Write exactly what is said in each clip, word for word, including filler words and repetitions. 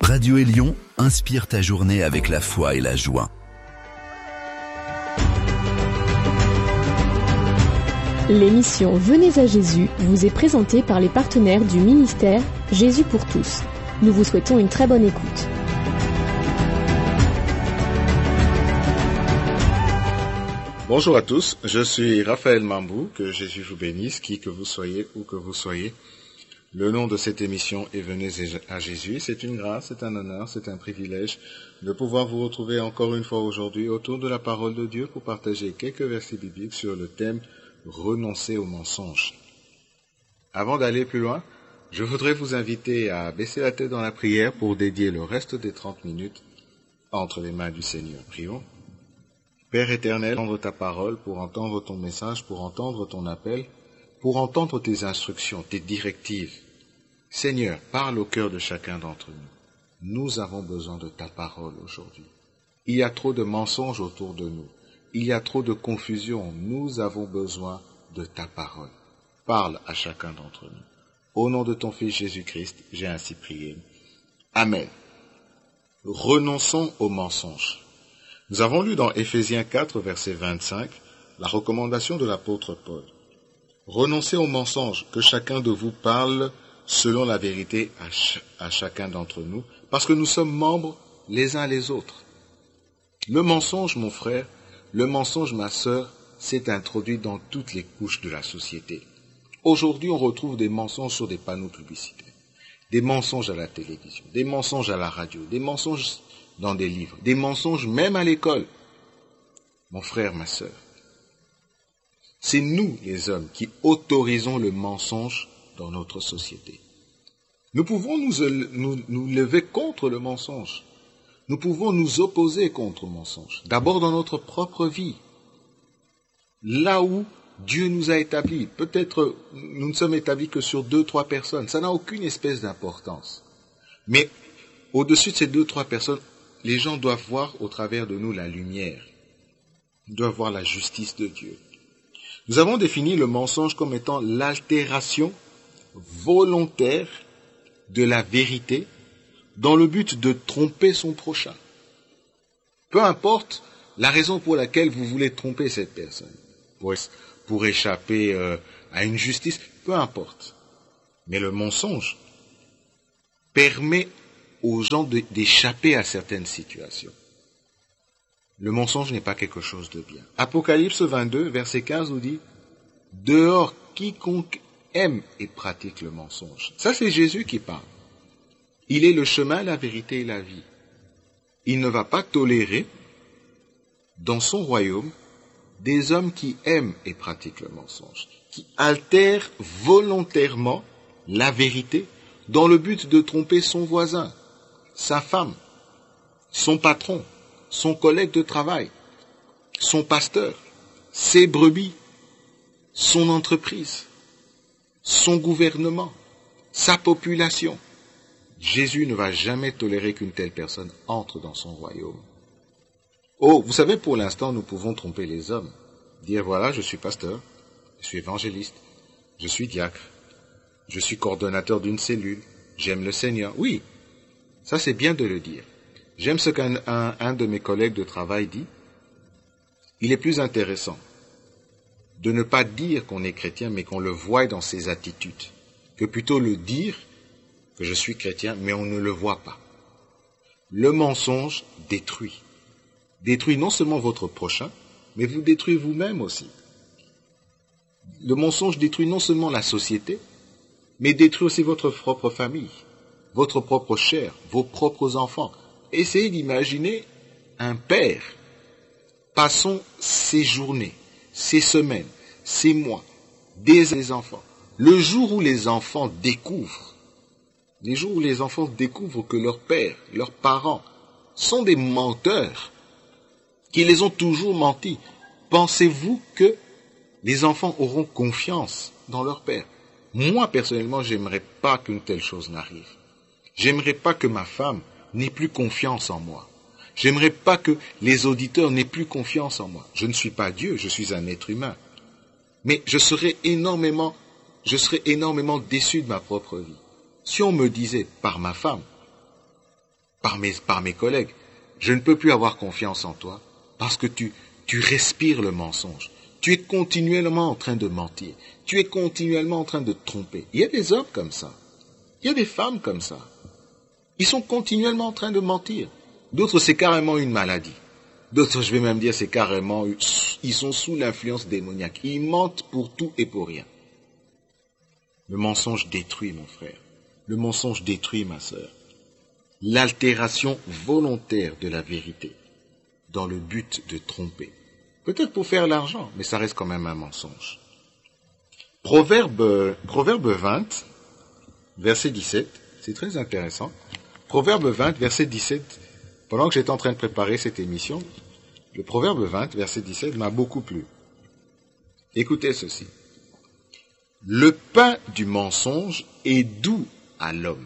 Radio Élion inspire ta journée avec la foi et la joie. L'émission Venez à Jésus vous est présentée par les partenaires du ministère Jésus pour tous. Nous vous souhaitons une très bonne écoute. Bonjour à tous, je suis Raphaël Mambou, que Jésus vous bénisse, qui que vous soyez, où que vous soyez. Le nom de cette émission est Venez à Jésus. C'est une grâce, c'est un honneur, c'est un privilège de pouvoir vous retrouver encore une fois aujourd'hui autour de la parole de Dieu pour partager quelques versets bibliques sur le thème « Renoncer au mensonge ». Avant d'aller plus loin, je voudrais vous inviter à baisser la tête dans la prière pour dédier le reste des trente minutes entre les mains du Seigneur. Prions. Père éternel, entendre ta parole, pour entendre ton message, pour entendre ton appel, pour entendre tes instructions, tes directives. Seigneur, parle au cœur de chacun d'entre nous. Nous avons besoin de ta parole aujourd'hui. Il y a trop de mensonges autour de nous. Il y a trop de confusion. Nous avons besoin de ta parole. Parle à chacun d'entre nous. Au nom de ton Fils Jésus-Christ, j'ai ainsi prié. Amen. Renonçons aux mensonges. Nous avons lu dans Éphésiens quatre, verset vingt-cinq, la recommandation de l'apôtre Paul. Renoncez aux mensonges, que chacun de vous parle selon la vérité à, ch- à chacun d'entre nous, parce que nous sommes membres les uns les autres. Le mensonge, mon frère, le mensonge, ma sœur, s'est introduit dans toutes les couches de la société. Aujourd'hui, on retrouve des mensonges sur des panneaux publicitaires, des mensonges à la télévision, des mensonges à la radio, des mensonges dans des livres, des mensonges même à l'école. Mon frère, ma sœur, c'est nous, les hommes, qui autorisons le mensonge dans notre société. Nous pouvons nous, nous, nous lever contre le mensonge. Nous pouvons nous opposer contre le mensonge. D'abord dans notre propre vie. Là où Dieu nous a établis. Peut-être nous ne sommes établis que sur deux, trois personnes. Ça n'a aucune espèce d'importance. Mais au-dessus de ces deux, trois personnes, les gens doivent voir au travers de nous la lumière. Ils doivent voir la justice de Dieu. Nous avons défini le mensonge comme étant l'altération volontaire de la vérité dans le but de tromper son prochain. Peu importe la raison pour laquelle vous voulez tromper cette personne, pour, pour échapper euh, à une justice, peu importe. Mais le mensonge permet aux gens de, d'échapper à certaines situations. Le mensonge n'est pas quelque chose de bien. Apocalypse vingt-deux, verset quinze nous dit « Dehors, quiconque aime et pratique le mensonge. » Ça, c'est Jésus qui parle. Il est le chemin, la vérité et la vie. Il ne va pas tolérer, dans son royaume, des hommes qui aiment et pratiquent le mensonge, qui altèrent volontairement la vérité dans le but de tromper son voisin, sa femme, son patron, son collègue de travail, son pasteur, ses brebis, son entreprise, son gouvernement, sa population. Jésus ne va jamais tolérer qu'une telle personne entre dans son royaume. Oh, vous savez, pour l'instant, nous pouvons tromper les hommes. Dire, voilà, je suis pasteur, je suis évangéliste, je suis diacre, je suis coordonnateur d'une cellule, j'aime le Seigneur. Oui, ça c'est bien de le dire. J'aime ce qu'un un, un de mes collègues de travail dit. Il est plus intéressant de ne pas dire qu'on est chrétien, mais qu'on le voie dans ses attitudes, que plutôt le dire que je suis chrétien, mais on ne le voit pas. Le mensonge détruit. Détruit non seulement votre prochain, mais vous détruit vous-même aussi. Le mensonge détruit non seulement la société, mais détruit aussi votre propre famille, votre propre chair, vos propres enfants. Essayez d'imaginer un père. Passons ses journées, ses semaines, ses mois, des enfants. Le jour où les enfants découvrent, les jours où les enfants découvrent que leur père, leurs parents sont des menteurs, qui les ont toujours menti, pensez-vous que les enfants auront confiance dans leur père? Moi, personnellement, j'aimerais pas qu'une telle chose n'arrive. J'aimerais pas que ma femme n'ait plus confiance en moi. J'aimerais pas que les auditeurs n'aient plus confiance en moi. Je ne suis pas Dieu, je suis un être humain. Mais je serais énormément, je serais énormément déçu de ma propre vie. Si on me disait par ma femme par mes, par mes collègues. Je ne peux plus avoir confiance en toi parce que tu, tu respires le mensonge. Tu es continuellement en train de mentir. Tu es continuellement en train de te tromper. Il y a des hommes comme ça. Il y a des femmes comme ça. Ils sont continuellement en train de mentir. D'autres, c'est carrément une maladie. D'autres, je vais même dire, c'est carrément, ils sont sous l'influence démoniaque. Ils mentent pour tout et pour rien. Le mensonge détruit, mon frère. Le mensonge détruit, ma sœur. L'altération volontaire de la vérité dans le but de tromper. Peut-être pour faire l'argent, mais ça reste quand même un mensonge. Proverbe, Proverbe vingt, verset dix-sept, c'est très intéressant. Proverbe vingt, verset dix-sept, pendant que j'étais en train de préparer cette émission, le Proverbe vingt, verset dix-sept m'a beaucoup plu. Écoutez ceci. Le pain du mensonge est doux à l'homme.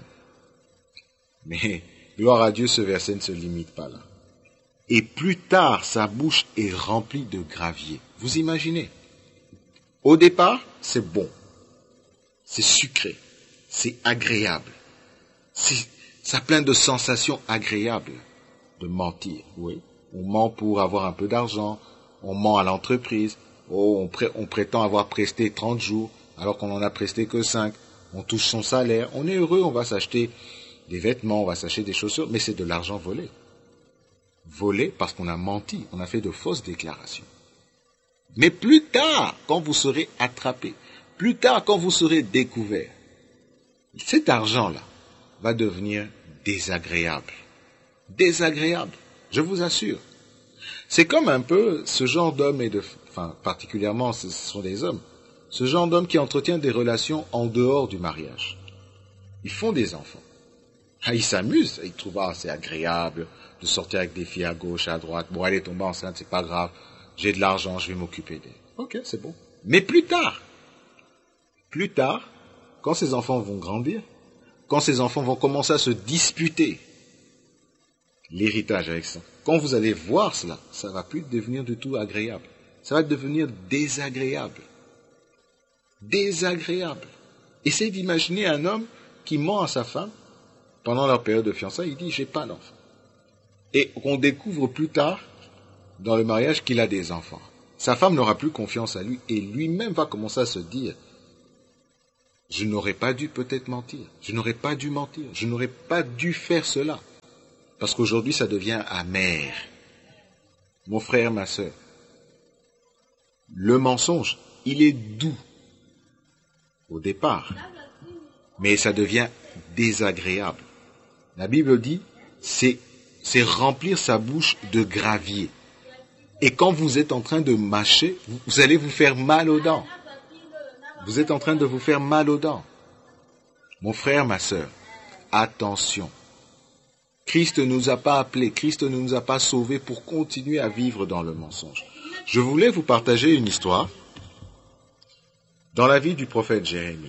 Mais, gloire à Dieu, ce verset ne se limite pas là. Et plus tard, sa bouche est remplie de gravier. Vous imaginez? Au départ, c'est bon. C'est sucré. C'est agréable. C'est, ça a plein de sensations agréables de mentir. Oui. On ment pour avoir un peu d'argent. On ment à l'entreprise. Oh, on, pré- on prétend avoir presté trente jours, alors qu'on en a presté que cinq. On touche son salaire. On est heureux, on va s'acheter des vêtements, on va s'acheter des chaussures, mais c'est de l'argent volé. Volé parce qu'on a menti, on a fait de fausses déclarations. Mais plus tard, quand vous serez attrapé, plus tard, quand vous serez découvert, cet argent-là va devenir désagréable. Désagréable, je vous assure. C'est comme un peu ce genre d'hommes et de, enfin, particulièrement, ce sont des hommes, ce genre d'hommes qui entretiennent des relations en dehors du mariage. Ils font des enfants. Ah, ils s'amusent, ils trouvent ah, c'est agréable de sortir avec des filles à gauche, à droite. Bon, elle est tombée enceinte, c'est pas grave. J'ai de l'argent, je vais m'occuper d'elle. Ok, c'est bon. Mais plus tard, plus tard, quand ces enfants vont grandir, quand ces enfants vont commencer à se disputer l'héritage avec ça, quand vous allez voir cela, ça va plus devenir du tout agréable. Ça va devenir désagréable. Désagréable. Essayez d'imaginer un homme qui ment à sa femme pendant leur période de fiançailles, il dit « j'ai pas d'enfant ». Et on découvre plus tard, dans le mariage, qu'il a des enfants. Sa femme n'aura plus confiance à lui et lui-même va commencer à se dire « je n'aurais pas dû peut-être mentir, je n'aurais pas dû mentir, je n'aurais pas dû faire cela ». Parce qu'aujourd'hui, ça devient amer. Mon frère, ma sœur, le mensonge, il est doux au départ, mais ça devient désagréable. La Bible dit, c'est, c'est remplir sa bouche de gravier. Et quand vous êtes en train de mâcher, vous, vous allez vous faire mal aux dents. Vous êtes en train de vous faire mal aux dents. Mon frère, ma sœur, attention. Christ ne nous a pas appelés, Christ ne nous a pas sauvés pour continuer à vivre dans le mensonge. Je voulais vous partager une histoire dans la vie du prophète Jérémie.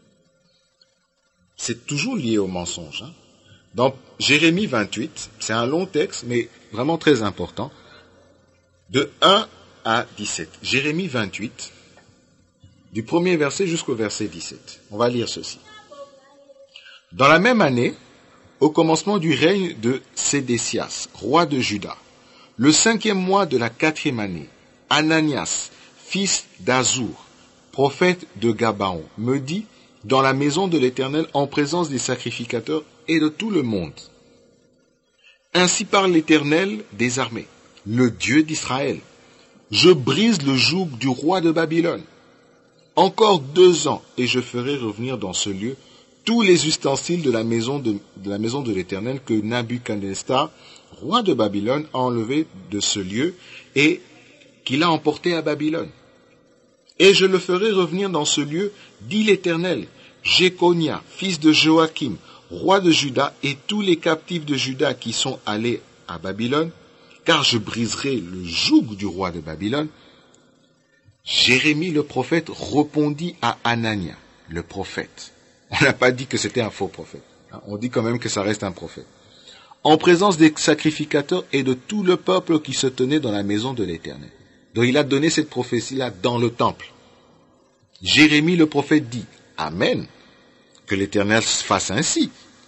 C'est toujours lié au mensonge. Hein. Dans Jérémie vingt-huit, c'est un long texte, mais vraiment très important, de un à dix-sept. Jérémie vingt-huit, du premier verset jusqu'au verset dix-sept. On va lire ceci. Dans la même année, au commencement du règne de Sédécias, roi de Juda, le cinquième mois de la quatrième année, Ananias, fils d'Azur, prophète de Gabaon, me dit, dans la maison de l'Éternel, en présence des sacrificateurs et de tout le monde. Ainsi parle l'Éternel des armées, le Dieu d'Israël. Je brise le joug du roi de Babylone. Encore deux ans, et je ferai revenir dans ce lieu tous les ustensiles de la maison de, de la maison de l'Éternel que Nabuchodonosor, roi de Babylone, a enlevé de ce lieu et qu'il a emporté à Babylone. Et je le ferai revenir dans ce lieu, dit l'Éternel, Jéconia, fils de Joachim, roi de Juda, et tous les captifs de Juda qui sont allés à Babylone, car je briserai le joug du roi de Babylone. Jérémie le prophète répondit à Anania, le prophète. On n'a pas dit que c'était un faux prophète. On dit quand même que ça reste un prophète. En présence des sacrificateurs et de tout le peuple qui se tenait dans la maison de l'Éternel. Donc il a donné cette prophétie-là dans le temple. Jérémie le prophète dit, Amen, que l'Éternel fasse ainsi.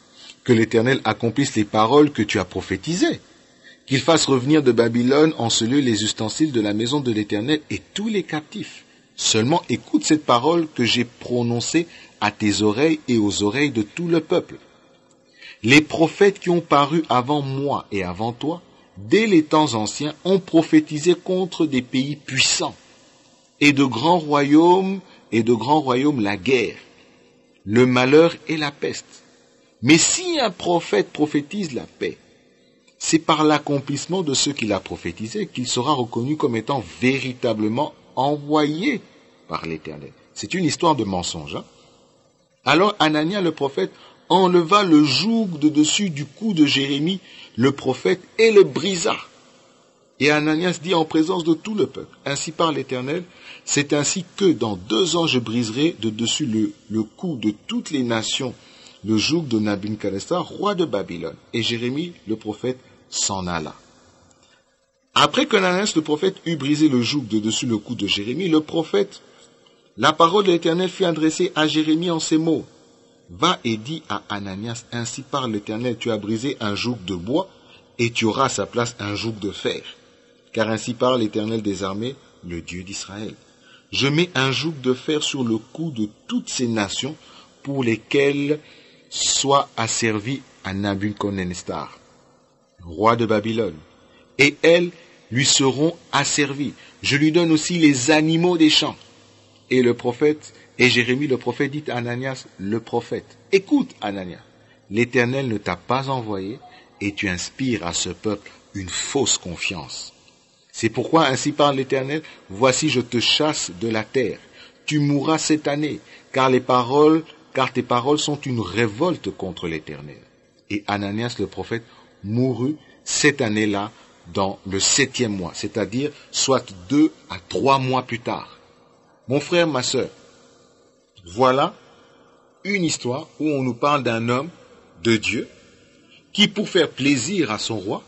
que l'Éternel accomplisse les paroles que tu as prophétisées, qu'il fasse revenir de Babylone en ce lieu les ustensiles de la maison de l'Éternel et tous les captifs. Seulement écoute cette parole que j'ai prononcée à tes oreilles et aux oreilles de tout le peuple. Les prophètes qui ont paru avant moi et avant toi, dès les temps anciens, ont prophétisé contre des pays puissants et de grands royaumes et de grands royaumes la guerre, le malheur et la peste. Mais si un prophète prophétise la paix, c'est par l'accomplissement de ce qu'il a prophétisé qu'il sera reconnu comme étant véritablement envoyé par l'Éternel. C'est une histoire de mensonge. Hein? Alors Anania le prophète enleva le joug de dessus du cou de Jérémie le prophète et le brisa. Et Ananias dit en présence de tout le peuple, ainsi parle l'Éternel, c'est ainsi que dans deux ans je briserai de dessus le, le cou de toutes les nations le joug de Nabuchodonosor, roi de Babylone. Et Jérémie le prophète s'en alla. Après que Ananias le prophète eut brisé le joug de dessus le cou de Jérémie, le prophète, la parole de l'Éternel fut adressée à Jérémie en ces mots. Va et dis à Ananias, ainsi parle l'Éternel, tu as brisé un joug de bois et tu auras à sa place un joug de fer. Car ainsi parle l'Éternel des armées, le Dieu d'Israël. Je mets un joug de fer sur le cou de toutes ces nations pour lesquelles soit asservi à Nabuchodonosor, roi de Babylone, et elles lui seront asservies. Je lui donne aussi les animaux des champs. Et le prophète, et Jérémie le prophète dit à Ananias le prophète, écoute Ananias, l'Éternel ne t'a pas envoyé et tu inspires à ce peuple une fausse confiance. C'est pourquoi ainsi parle l'Éternel, voici je te chasse de la terre, tu mourras cette année, car les paroles, car tes paroles sont une révolte contre l'Éternel. Et Ananias le prophète mourut cette année-là dans le septième mois, c'est-à-dire soit deux à trois mois plus tard. Mon frère, ma sœur, voilà une histoire où on nous parle d'un homme de Dieu qui, pour faire plaisir à son roi,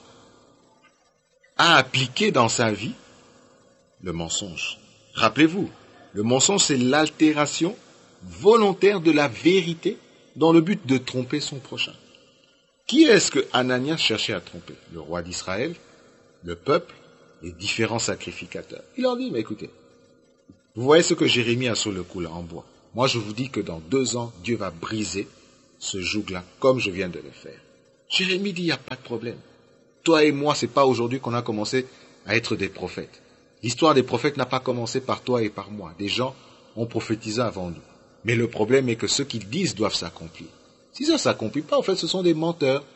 a appliqué dans sa vie le mensonge. Rappelez-vous, le mensonge, c'est l'altération volontaire de la vérité dans le but de tromper son prochain. Qui est-ce que Ananias cherchait à tromper? Le roi d'Israël, le peuple, les différents sacrificateurs. Il leur dit, mais écoutez, vous voyez ce que Jérémie a sur le cou là en bois. Moi, je vous dis que dans deux ans, Dieu va briser ce joug-là, comme je viens de le faire. Jérémie dit, il n'y a pas de problème. Toi et moi, c'est pas aujourd'hui qu'on a commencé à être des prophètes. L'histoire des prophètes n'a pas commencé par toi et par moi. Des gens ont prophétisé avant nous. Mais le problème est que ceux qu'ils disent doivent s'accomplir. Si ça ne s'accomplit pas, en fait, ce sont des menteurs.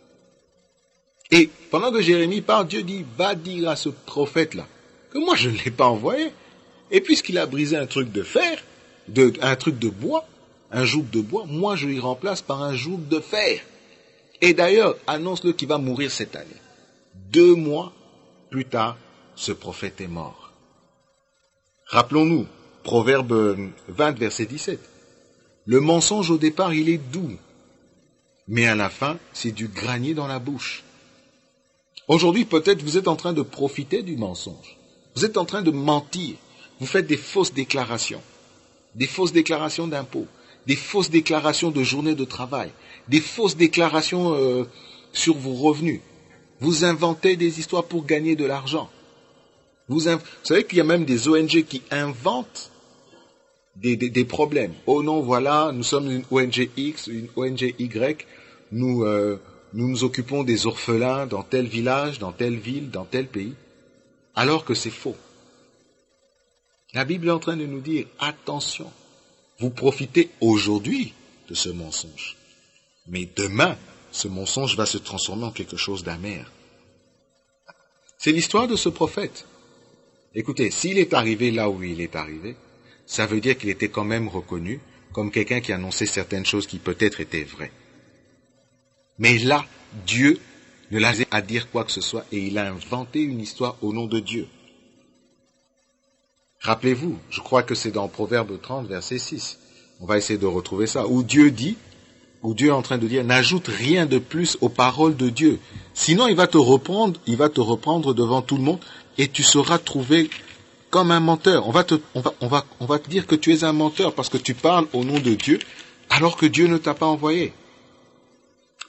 Et pendant que Jérémie parle, Dieu dit, va dire à ce prophète-là que moi, je ne l'ai pas envoyé. Et puisqu'il a brisé un truc de fer, de, un truc de bois, un joug de bois, moi, je lui remplace par un joug de fer. Et d'ailleurs, annonce-le qu'il va mourir cette année. Deux mois plus tard, ce prophète est mort. Rappelons-nous, Proverbe vingt, verset dix-sept. Le mensonge au départ, il est doux, mais à la fin, c'est du granier dans la bouche. Aujourd'hui, peut-être vous êtes en train de profiter du mensonge. Vous êtes en train de mentir. Vous faites des fausses déclarations. Des fausses déclarations d'impôts. Des fausses déclarations de journée de travail. Des fausses déclarations euh, sur vos revenus. Vous inventez des histoires pour gagner de l'argent. Vous, inv... vous savez qu'il y a même des O N G qui inventent des, des, des problèmes. Oh non, voilà, nous sommes une O N G X, une O N G Y. Nous, euh, nous nous occupons des orphelins dans tel village, dans telle ville, dans tel pays. Alors que c'est faux. La Bible est en train de nous dire, attention, vous profitez aujourd'hui de ce mensonge. Mais demain, ce mensonge va se transformer en quelque chose d'amer. C'est l'histoire de ce prophète. Écoutez, s'il est arrivé là où il est arrivé, ça veut dire qu'il était quand même reconnu comme quelqu'un qui annonçait certaines choses qui peut-être étaient vraies. Mais là, Dieu ne l'a pas à dire quoi que ce soit et il a inventé une histoire au nom de Dieu. Rappelez-vous, je crois que c'est dans Proverbe trente, verset six. On va essayer de retrouver ça, où Dieu dit, où Dieu est en train de dire, n'ajoute rien de plus aux paroles de Dieu. Sinon, il va te reprendre, il va te reprendre devant tout le monde et tu seras trouvé comme un menteur. On va te, on va, on va, on va te dire que tu es un menteur parce que tu parles au nom de Dieu alors que Dieu ne t'a pas envoyé.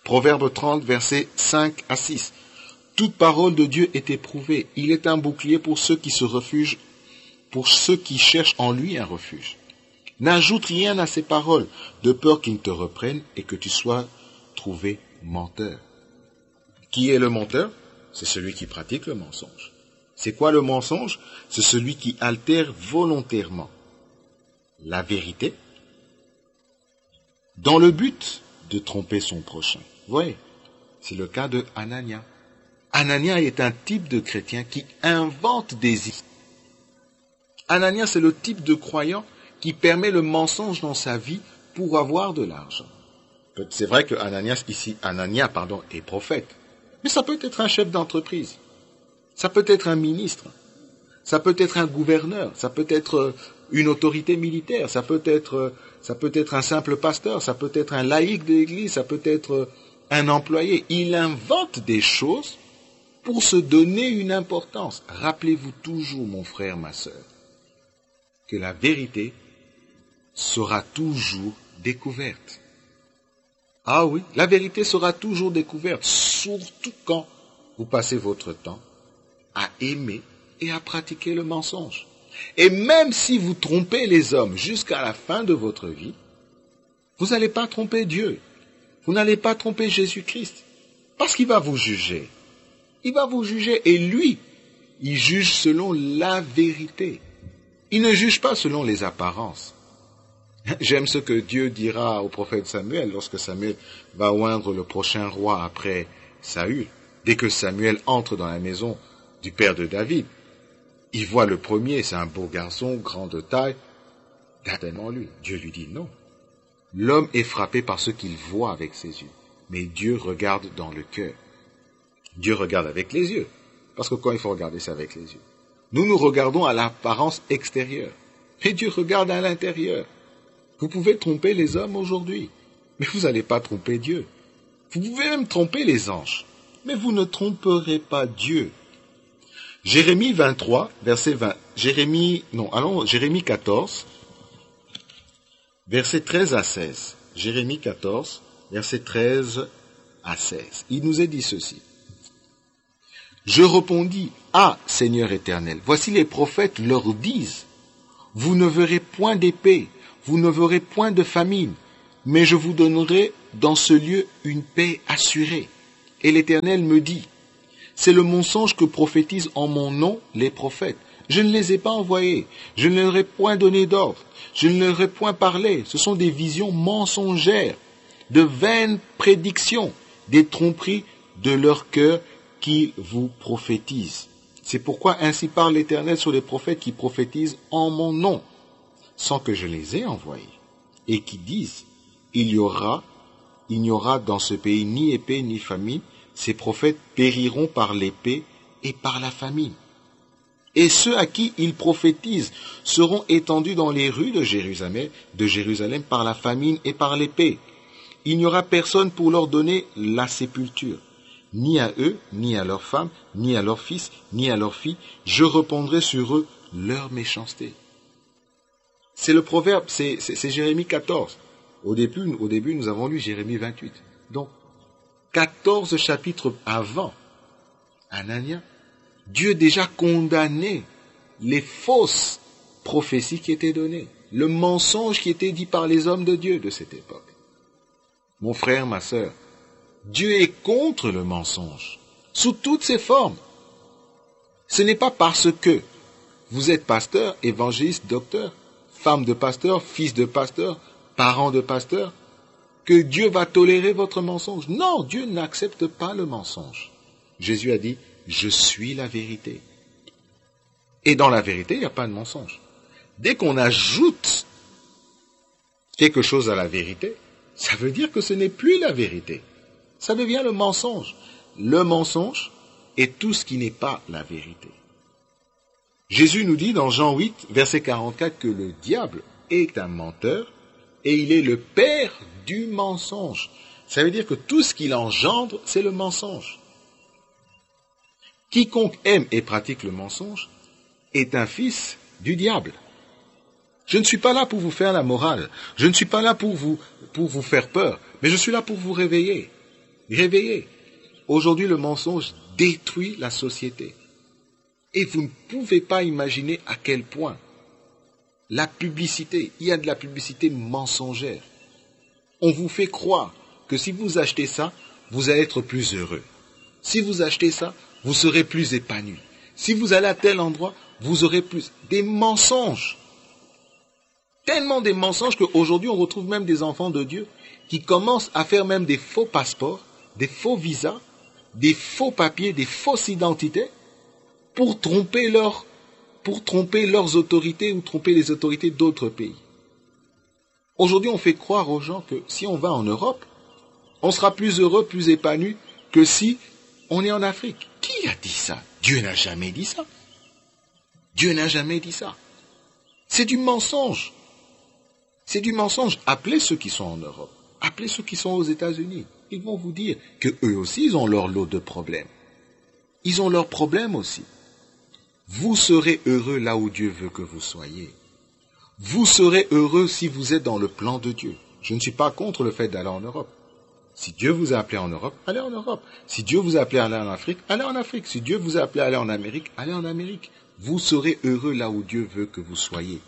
Proverbe trente, versets cinq à six. Toute parole de Dieu est éprouvée. Il est un bouclier pour ceux qui se refugent, pour ceux qui cherchent en lui un refuge. N'ajoute rien à ces paroles, de peur qu'ils ne te reprennent et que tu sois trouvé menteur. Qui est le menteur? C'est celui qui pratique le mensonge. C'est quoi le mensonge? C'est celui qui altère volontairement la vérité dans le but de tromper son prochain. Vous voyez, c'est le cas de Anania. Anania est un type de chrétien qui invente des histoires. Anania, c'est le type de croyant qui permet le mensonge dans sa vie pour avoir de l'argent. C'est vrai que Ananias, ici, Anania, pardon, est prophète. Mais ça peut être un chef d'entreprise. Ça peut être un ministre. Ça peut être un gouverneur. Ça peut être une autorité militaire. Ça peut être, ça peut être un simple pasteur. Ça peut être un laïc de l'église. Ça peut être un employé. Il invente des choses pour se donner une importance. Rappelez-vous toujours, mon frère, ma sœur, que la vérité sera toujours découverte. Ah oui, la vérité sera toujours découverte, surtout quand vous passez votre temps à aimer et à pratiquer le mensonge. Et même si vous trompez les hommes jusqu'à la fin de votre vie, vous n'allez pas tromper Dieu. Vous n'allez pas tromper Jésus-Christ. Parce qu'il va vous juger. Il va vous juger et lui, il juge selon la vérité. Il ne juge pas selon les apparences. J'aime ce que Dieu dira au prophète Samuel lorsque Samuel va oindre le prochain roi après Saül. Dès que Samuel entre dans la maison du père de David, il voit le premier, c'est un beau garçon, grand de taille, certainement lui. Dieu lui dit non. L'homme est frappé par ce qu'il voit avec ses yeux, mais Dieu regarde dans le cœur. Dieu regarde avec les yeux, parce que quand il faut regarder, c'est avec les yeux. Nous nous regardons à l'apparence extérieure, mais Dieu regarde à l'intérieur. Vous pouvez tromper les hommes aujourd'hui, mais vous n'allez pas tromper Dieu. Vous pouvez même tromper les anges, mais vous ne tromperez pas Dieu. Jérémie vingt-trois, verset vingt. Jérémie, non, allons, Jérémie quatorze, verset treize à seize. Jérémie quatorze, verset treize à seize. Il nous est dit ceci. Je répondis, ah, Seigneur éternel, voici les prophètes leur disent, vous ne verrez point d'épée, vous ne verrez point de famine, mais je vous donnerai dans ce lieu une paix assurée. Et l'Éternel me dit, c'est le mensonge que prophétisent en mon nom les prophètes. Je ne les ai pas envoyés, je ne leur ai point donné d'ordre, je ne leur ai point parlé. Ce sont des visions mensongères, de vaines prédictions, des tromperies de leur cœur qui vous prophétisent. C'est pourquoi ainsi parle l'Éternel sur les prophètes qui prophétisent en mon nom, sans que je les ai envoyés, et qui disent, il y aura, il n'y aura dans ce pays ni épée ni famine, ces prophètes périront par l'épée et par la famine. Et ceux à qui ils prophétisent seront étendus dans les rues de Jérusalem, de Jérusalem par la famine et par l'épée. Il n'y aura personne pour leur donner la sépulture, ni à eux, ni à leurs femmes, ni à leurs fils, ni à leurs filles. Je répondrai sur eux leur méchanceté. C'est le proverbe, c'est, c'est, c'est Jérémie quatorze. Au début, au début, nous avons lu Jérémie vingt-huit. Donc, quatorze chapitres avant Anania, Dieu déjà condamnait les fausses prophéties qui étaient données, le mensonge qui était dit par les hommes de Dieu de cette époque. Mon frère, ma sœur, Dieu est contre le mensonge, sous toutes ses formes. Ce n'est pas parce que vous êtes pasteur, évangéliste, docteur, femme de pasteur, fils de pasteur, parent de pasteur, que Dieu va tolérer votre mensonge. Non, Dieu n'accepte pas le mensonge. Jésus a dit, je suis la vérité. Et dans la vérité, il n'y a pas de mensonge. Dès qu'on ajoute quelque chose à la vérité, ça veut dire que ce n'est plus la vérité. Ça devient le mensonge. Le mensonge est tout ce qui n'est pas la vérité. Jésus nous dit dans Jean huit, verset quarante-quatre, que le diable est un menteur et il est le père du mensonge. Ça veut dire que tout ce qu'il engendre, c'est le mensonge. Quiconque aime et pratique le mensonge est un fils du diable. Je ne suis pas là pour vous faire la morale. Je ne suis pas là pour vous, pour vous faire peur. Mais je suis là pour vous réveiller. Réveillez. Aujourd'hui, le mensonge détruit la société. Et vous ne pouvez pas imaginer à quel point la publicité, il y a de la publicité mensongère. On vous fait croire que si vous achetez ça, vous allez être plus heureux. Si vous achetez ça, vous serez plus épanoui. Si vous allez à tel endroit, vous aurez plus. Des mensonges. Tellement des mensonges qu'aujourd'hui, on retrouve même des enfants de Dieu qui commencent à faire même des faux passeports, des faux visas, des faux papiers, des fausses identités pour tromper, leur, pour tromper leurs autorités ou tromper les autorités d'autres pays. Aujourd'hui, on fait croire aux gens que si on va en Europe, on sera plus heureux, plus épanoui que si on est en Afrique. Qui a dit ça? Dieu n'a jamais dit ça. Dieu n'a jamais dit ça. C'est du mensonge. C'est du mensonge. Appelez ceux qui sont en Europe. Appelez ceux qui sont aux États-Unis. Ils vont vous dire que eux aussi, ils ont leur lot de problèmes. Ils ont leurs problèmes aussi. Vous serez heureux là où Dieu veut que vous soyez. Vous serez heureux si vous êtes dans le plan de Dieu. Je ne suis pas contre le fait d'aller en Europe. Si Dieu vous a appelé en Europe, allez en Europe. Si Dieu vous a appelé à aller en Afrique, allez en Afrique. Si Dieu vous a appelé à aller en Amérique, allez en Amérique. Vous serez heureux là où Dieu veut que vous soyez.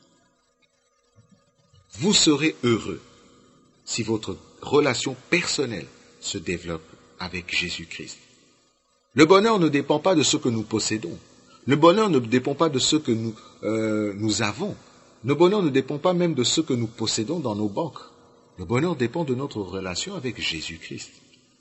Vous serez heureux si votre relation personnelle se développe avec Jésus-Christ. Le bonheur ne dépend pas de ce que nous possédons. Le bonheur ne dépend pas de ce que nous, euh, nous avons. Le bonheur ne dépend pas même de ce que nous possédons dans nos banques. Le bonheur dépend de notre relation avec Jésus-Christ.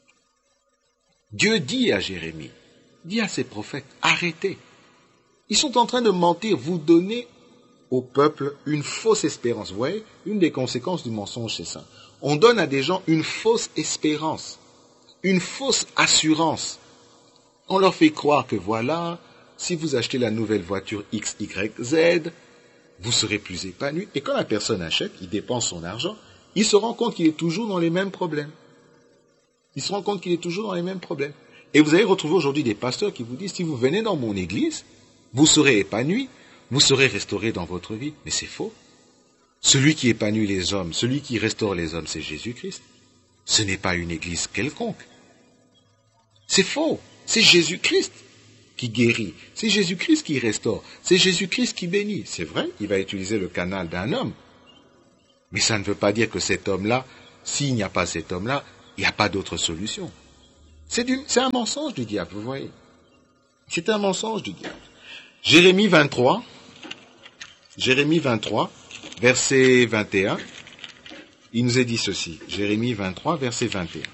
Dieu dit à Jérémie, dit à ses prophètes, arrêtez. Ils sont en train de mentir, vous donnez au peuple une fausse espérance. Vous voyez, une des conséquences du mensonge, c'est ça. On donne à des gens une fausse espérance, une fausse assurance. On leur fait croire que voilà, si vous achetez la nouvelle voiture X Y Z, vous serez plus épanoui. Et quand la personne achète, il dépense son argent, il se rend compte qu'il est toujours dans les mêmes problèmes. Il se rend compte qu'il est toujours dans les mêmes problèmes. Et vous allez retrouver aujourd'hui des pasteurs qui vous disent, si vous venez dans mon église, vous serez épanoui, vous serez restauré dans votre vie. Mais c'est faux. Celui qui épanouit les hommes, celui qui restaure les hommes, c'est Jésus-Christ. Ce n'est pas une église quelconque. C'est faux. C'est Jésus-Christ qui guérit. C'est Jésus-Christ qui restaure. C'est Jésus-Christ qui bénit. C'est vrai, il va utiliser le canal d'un homme. Mais ça ne veut pas dire que cet homme-là, s'il n'y a pas cet homme-là, il n'y a pas d'autre solution. C'est, du, c'est un mensonge du diable, vous voyez. C'est un mensonge du diable. Jérémie vingt-trois, Jérémie vingt-trois, verset vingt et un, il nous est dit ceci. Jérémie vingt-trois, verset vingt et un.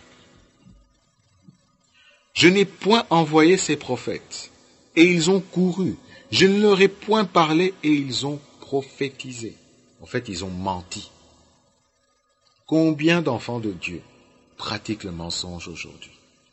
Je n'ai point envoyé ces prophètes, et ils ont couru. Je ne leur ai point parlé, et ils ont prophétisé. En fait, ils ont menti. Combien d'enfants de Dieu pratiquent le mensonge aujourd'hui?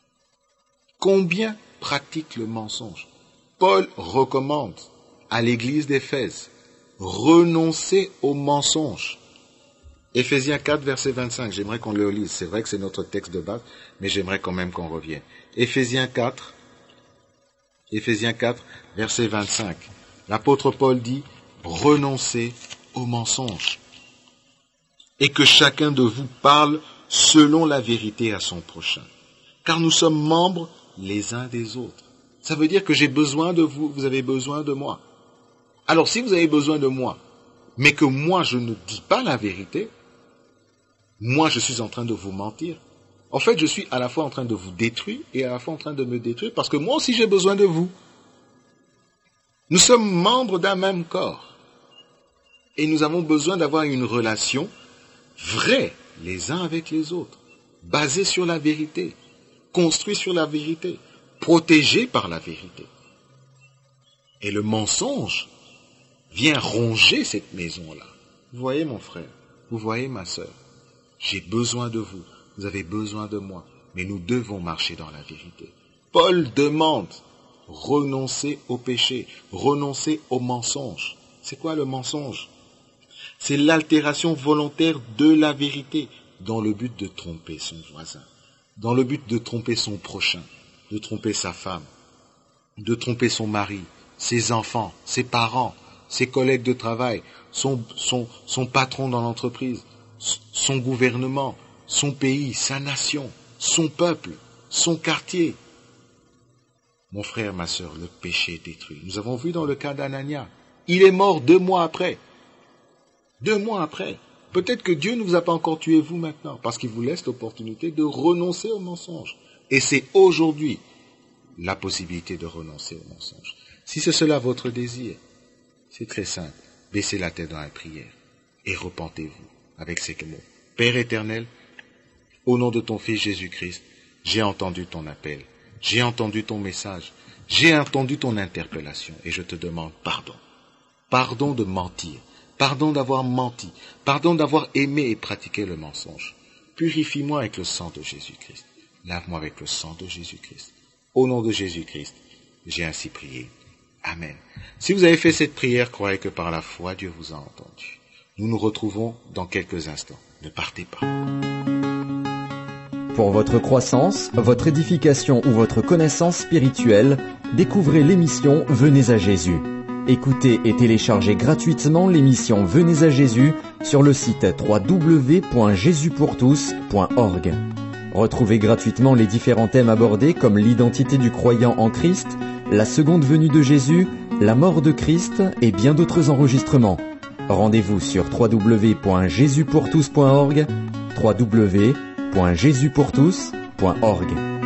Combien pratiquent le mensonge? Paul recommande à l'église d'Éphèse, renoncez au mensonge. Éphésiens quatre, verset vingt-cinq, j'aimerais qu'on le lise. C'est vrai que c'est notre texte de base, mais j'aimerais quand même qu'on revienne. Éphésiens quatre, Éphésiens quatre, verset vingt-cinq. L'apôtre Paul dit, renoncez au mensonge. Et que chacun de vous parle selon la vérité à son prochain. Car nous sommes membres les uns des autres. Ça veut dire que j'ai besoin de vous, vous avez besoin de moi. Alors si vous avez besoin de moi, mais que moi je ne dis pas la vérité, moi je suis en train de vous mentir. En fait, je suis à la fois en train de vous détruire et à la fois en train de me détruire parce que moi aussi j'ai besoin de vous. Nous sommes membres d'un même corps. Et nous avons besoin d'avoir une relation vraie les uns avec les autres, basée sur la vérité, construite sur la vérité, protégée par la vérité. Et le mensonge vient ronger cette maison-là. Vous voyez mon frère, vous voyez ma sœur, j'ai besoin de vous, vous avez besoin de moi, mais nous devons marcher dans la vérité. Paul demande, renoncer au péché, renoncer au mensonge. C'est quoi le mensonge? C'est l'altération volontaire de la vérité dans le but de tromper son voisin, dans le but de tromper son prochain, de tromper sa femme, de tromper son mari, ses enfants, ses parents, ses collègues de travail, son, son, son patron dans l'entreprise, son gouvernement, son pays, sa nation, son peuple, son quartier. Mon frère, ma sœur, le péché est détruit. Nous avons vu dans le cas d'Anania, il est mort deux mois après. Deux mois après. Peut-être que Dieu ne vous a pas encore tué vous maintenant, parce qu'il vous laisse l'opportunité de renoncer au mensonge. Et c'est aujourd'hui la possibilité de renoncer au mensonge. Si c'est cela votre désir, c'est très simple. Baissez la tête dans la prière et repentez-vous avec ces mots. Père éternel, au nom de ton Fils Jésus-Christ, j'ai entendu ton appel, j'ai entendu ton message, j'ai entendu ton interpellation et je te demande pardon. Pardon de mentir, pardon d'avoir menti, pardon d'avoir aimé et pratiqué le mensonge. Purifie-moi avec le sang de Jésus-Christ. Lave-moi avec le sang de Jésus-Christ. Au nom de Jésus-Christ, j'ai ainsi prié. Amen. Si vous avez fait cette prière, croyez que par la foi, Dieu vous a entendu. Nous nous retrouvons dans quelques instants. Ne partez pas. Pour votre croissance, votre édification ou votre connaissance spirituelle, découvrez l'émission Venez à Jésus. Écoutez et téléchargez gratuitement l'émission Venez à Jésus sur le site w w w point jésus pour tous point org. Retrouvez gratuitement les différents thèmes abordés comme l'identité du croyant en Christ, la seconde venue de Jésus, la mort de Christ et bien d'autres enregistrements. Rendez-vous sur w w w point jésus pour tous point org, w w w point jésus pour tous point org.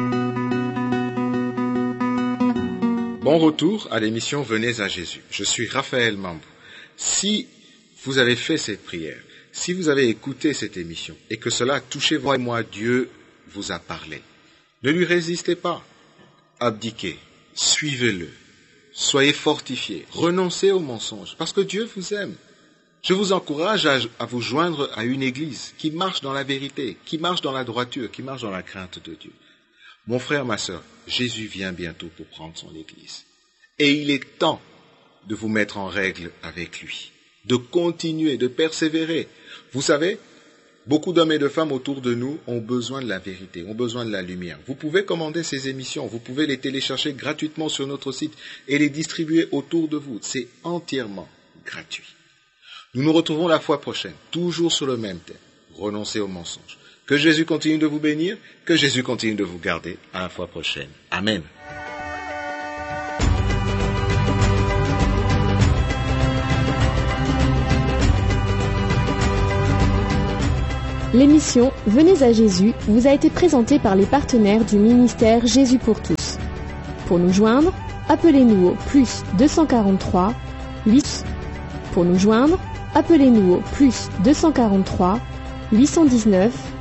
Bon retour à l'émission Venez à Jésus. Je suis Raphaël Mambou. Si vous avez fait cette prière, si vous avez écouté cette émission et que cela a touché vous et moi, Dieu vous a parlé, ne lui résistez pas. Abdiquez, suivez-le, soyez fortifiés, renoncez aux mensonges parce que Dieu vous aime. Je vous encourage à, à vous joindre à une église qui marche dans la vérité, qui marche dans la droiture, qui marche dans la crainte de Dieu. Mon frère, ma sœur, Jésus vient bientôt pour prendre son église. Et il est temps de vous mettre en règle avec lui, de continuer, de persévérer. Vous savez, beaucoup d'hommes et de femmes autour de nous ont besoin de la vérité, ont besoin de la lumière. Vous pouvez commander ces émissions, vous pouvez les télécharger gratuitement sur notre site et les distribuer autour de vous. C'est entièrement gratuit. Nous nous retrouvons la fois prochaine, toujours sur le même thème, renoncer aux mensonges. Que Jésus continue de vous bénir, que Jésus continue de vous garder. À la fois prochaine. Amen. L'émission Venez à Jésus vous a été présentée par les partenaires du ministère Jésus pour tous. Pour nous joindre, appelez-nous au plus deux cent quarante-trois, huit. Pour nous joindre, appelez-nous au plus deux cent quarante-trois, huit cent dix-neuf,